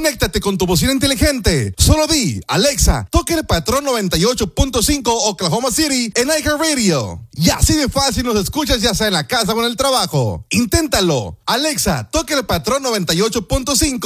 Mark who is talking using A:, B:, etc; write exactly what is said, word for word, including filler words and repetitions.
A: Conéctate con tu bocina inteligente. Solo di, Alexa, toque el patrón noventa y ocho punto cinco Oklahoma City en iHeartRadio. Y así de fácil nos escuchas ya sea en la casa o en el trabajo. Inténtalo. Alexa, toque el patrón noventa y ocho punto cinco